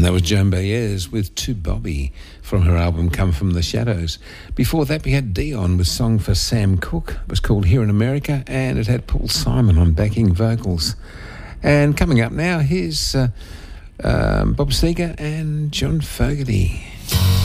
That was Joan Baez with To Bobby from her album Come From The Shadows. Before that we had Dion with Song for Sam Cooke. It was called Here in America, and it had Paul Simon on backing vocals. And coming up now, here's Bob Seger and John Fogerty.